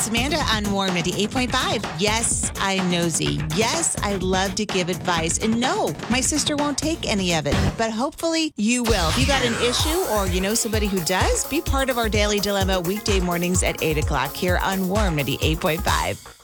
It's Amanda on Warm 98.5. Yes, I'm nosy. Yes, I love to give advice. And no, my sister won't take any of it. But hopefully you will. If you got an issue or you know somebody who does, be part of our Daily Dilemma weekday mornings at 8 o'clock here on Warm 98.5.